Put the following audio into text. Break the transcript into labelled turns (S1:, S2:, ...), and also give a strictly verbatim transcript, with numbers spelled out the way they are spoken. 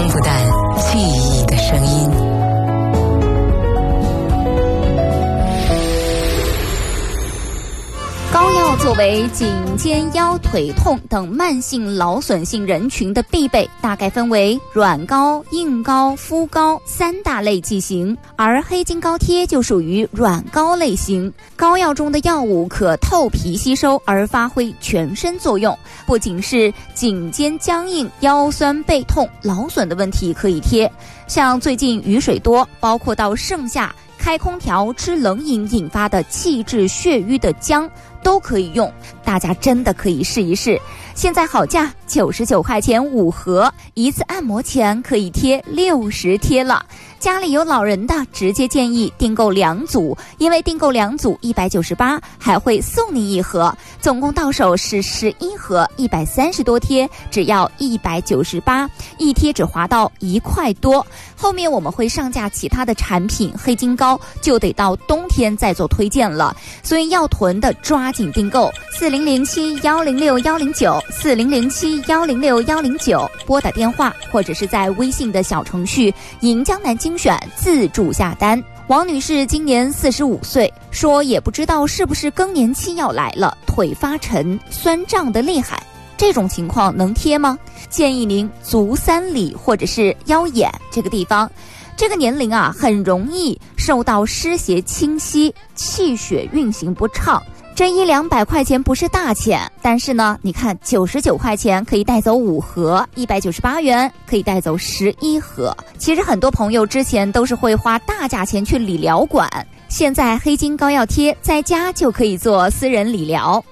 S1: 不淡记忆的声音。
S2: 膏药作为颈肩腰腿痛等慢性劳损性人群的必备，大概分为软膏、硬膏、敷膏三大类剂型，而黑金膏贴就属于软膏类型。膏药中的药物可透皮吸收而发挥全身作用，不仅是颈肩僵硬、腰酸背痛、劳损的问题可以贴，像最近雨水多，包括到盛夏开空调、吃冷饮引发的气滞血瘀的僵都可以用，大家真的可以试一试。现在好价九十九块钱五盒，一次按摩前可以贴六十贴了。家里有老人的，直接建议订购两组，因为订购两组一百九十八，还会送你一盒，总共到手是十一盒，一百三十多贴，只要一百九十八，一贴只划到一块多。后面我们会上架其他的产品，黑金膏就得到冬天再做推荐了，所以要囤的抓紧订购。四零零七幺零六幺零九四零零七幺零六幺零九，拨打电话或者是在微信的小程序银江南精选自助下单。王女士今年四十五岁，说也不知道是不是更年期要来了，腿发沉，酸胀的厉害，这种情况能贴吗？建议您足三里或者是腰眼这个地方，这个年龄啊，很容易受到湿邪侵袭，气血运行不畅。这一两百块钱不是大钱，但是呢，你看九十九块钱可以带走五盒，一百九十八元可以带走十一盒。其实很多朋友之前都是会花大价钱去理疗馆，现在黑金膏药贴在家就可以做私人理疗。